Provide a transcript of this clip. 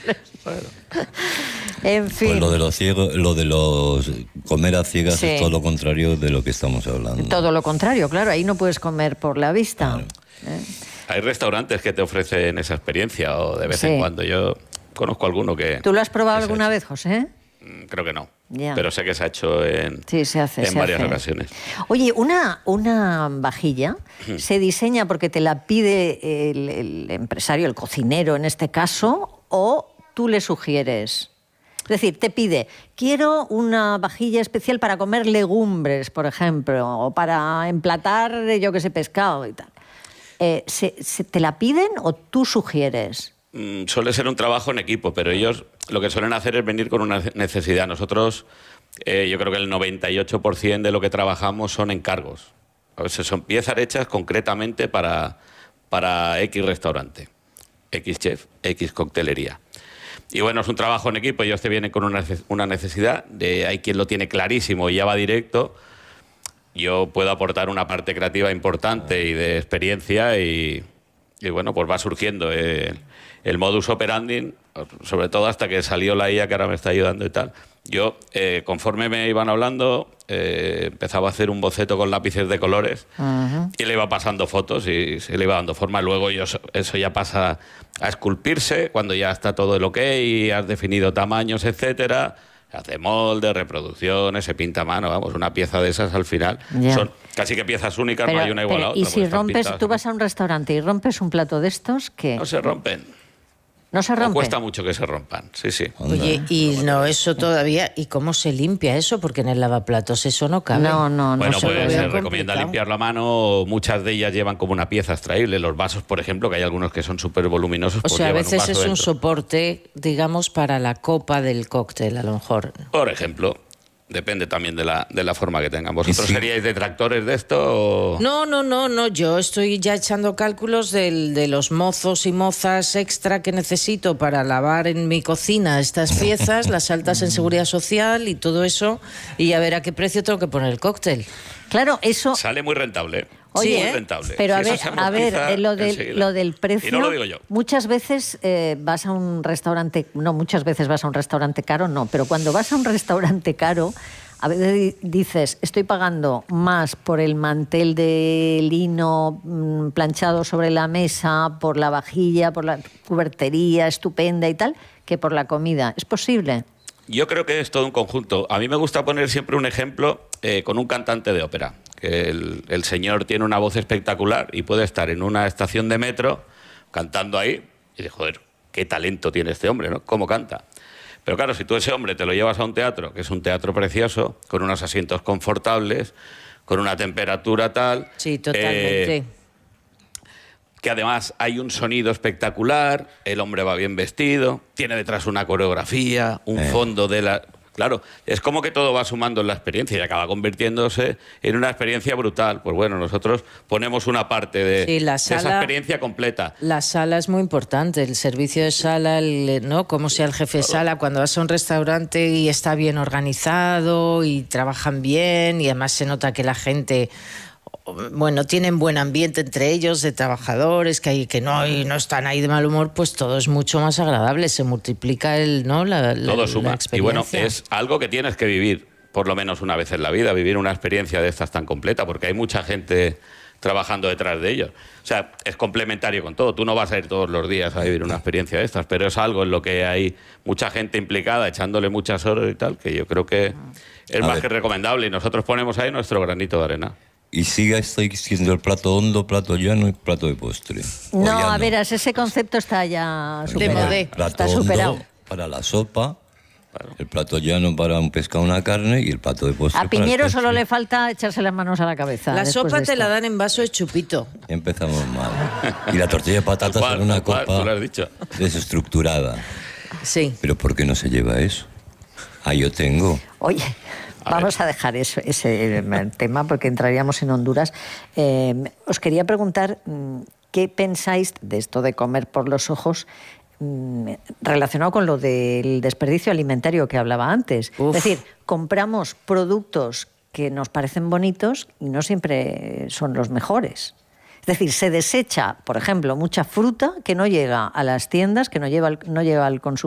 Bueno. En fin. Pues lo de los ciegos, lo de los comer a ciegas Sí. es todo lo contrario de lo que estamos hablando. Todo lo contrario, claro, ahí no puedes comer por la vista. Claro. Hay restaurantes que te ofrecen esa experiencia o de vez Sí. en cuando. Yo conozco alguno que... ¿Tú lo has probado que se ha alguna hecho. vez, José? Creo que no. Ya. Pero sé que se ha hecho en, Sí, se hace. en varias ocasiones. Oye, una vajilla se diseña porque te la pide el empresario, el cocinero en este caso, o tú le sugieres. Es decir, te pide, quiero una vajilla especial para comer legumbres, por ejemplo, o para emplatar, yo que sé, pescado y tal. ¿Te la piden o tú sugieres? Suele ser un trabajo en equipo, pero ellos lo que suelen hacer es venir con una necesidad. Nosotros, yo creo que el 98% de lo que trabajamos son encargos. A veces son piezas hechas concretamente para X restaurante, X chef, X coctelería. Y bueno, es un trabajo en equipo, ellos te vienen con una necesidad, hay quien lo tiene clarísimo y ya va directo. Yo puedo aportar una parte creativa importante y de experiencia y bueno, pues va surgiendo el modus operandi, sobre todo hasta que salió la IA que ahora me está ayudando y tal. Yo, conforme me iban hablando, empezaba a hacer un boceto con lápices de colores y le iba pasando fotos y se le iba dando forma. Luego eso ya pasa a esculpirse cuando ya está todo el ok y has definido tamaños, etcétera. Se hace molde, reproducciones, se pinta a mano, vamos, una pieza de esas al final. Ya. Son casi que piezas únicas, no hay una igual a otra. Y porque si están rompes, pintadas tú a vas a un restaurante y rompes un plato de estos, ¿qué? No se rompen. ¿No se O rompen? cuesta mucho que se rompan, sí, sí. Oye, y no, eso todavía, ¿y cómo se limpia eso? Porque en el lavaplatos eso no cabe. No Bueno, se pues puede. se veo recomienda complicado. limpiarlo a mano. Muchas de ellas llevan como una pieza extraíble. Los vasos, por ejemplo, que hay algunos que son súper voluminosos, O pues sea, a llevan veces vaso es un dentro. soporte, digamos, para la copa del cóctel, a lo mejor. Por ejemplo, depende también de la forma que tengan. ¿Vosotros sí. seríais detractores de esto o...? No, yo estoy ya echando cálculos de los mozos y mozas extra que necesito para lavar en mi cocina estas piezas, las altas en seguridad social y todo eso, y a ver a qué precio tengo que poner el cóctel. Claro, eso... Sale muy rentable. Oye, muy rentable. pero Si a eso se ver, amortiza lo enseguida. del precio... Y no lo digo yo. Muchas veces vas a un restaurante... No, muchas veces vas a un restaurante caro, no. Pero cuando vas a un restaurante caro, a veces dices, estoy pagando más por el mantel de lino planchado sobre la mesa, por la vajilla, por la cubertería estupenda y tal, que por la comida. ¿Es posible? Yo creo que es todo un conjunto. A mí me gusta poner siempre un ejemplo con un cantante de ópera. Que el señor tiene una voz espectacular y puede estar en una estación de metro cantando ahí y dices, joder, qué talento tiene este hombre, ¿no? ¿Cómo canta? Pero claro, si tú ese hombre te lo llevas a un teatro, que es un teatro precioso, con unos asientos confortables, con una temperatura tal... Sí, totalmente. Que además hay un sonido espectacular, el hombre va bien vestido, tiene detrás una coreografía, un fondo de la... Claro, es como que todo va sumando en la experiencia y acaba convirtiéndose en una experiencia brutal. Pues bueno, nosotros ponemos una parte de, Sí, la de esa sala- experiencia completa. La sala es muy importante, el servicio de sala, ¿no? Cómo sea el jefe de sala, cuando vas a un restaurante y está bien organizado y trabajan bien y además se nota que la gente, bueno, tienen buen ambiente entre ellos, de trabajadores, que no están ahí de mal humor, pues todo es mucho más agradable, se multiplica Todo suma. la Y bueno, experiencia. es algo que tienes que vivir por lo menos una vez en la vida, vivir una experiencia de estas tan completa, porque hay mucha gente trabajando detrás de ellos. O sea, es complementario con todo. Tú no vas a ir todos los días a vivir una experiencia de estas, pero es algo en lo que hay mucha gente implicada, echándole muchas horas y tal, que yo creo que es más que recomendable y nosotros ponemos ahí nuestro granito de arena. Y sigue estoy siendo el plato hondo, plato llano y plato de postre. O No, llano. a veras, ese concepto está ya superado. modé. Plato Está hondo superado. para la sopa, el plato llano para un pescado, una carne y el plato de postre A para el Piñero postre. solo le falta echarse las manos a la cabeza. La después sopa de te esto. la dan en vaso de chupito. Ya empezamos mal. Y la tortilla de patatas Tal cual, en una tal cual, copa tú lo has dicho. desestructurada. Sí. ¿Pero por qué no se lleva eso? Ah, yo tengo. Oye, vamos a dejar ese tema porque entraríamos en Honduras. Os quería preguntar qué pensáis de esto de comer por los ojos relacionado con lo del desperdicio alimentario que hablaba antes. Uf. Es decir, compramos productos que nos parecen bonitos y no siempre son los mejores. Es decir, se desecha, por ejemplo, mucha fruta que no llega a las tiendas, que no llega al consumidor.